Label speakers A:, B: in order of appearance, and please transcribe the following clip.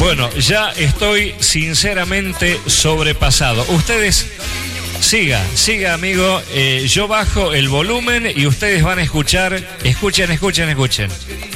A: Bueno, ya estoy sinceramente sobrepasado. Ustedes, siga amigo, yo bajo el volumen y ustedes van a escuchar, escuchen.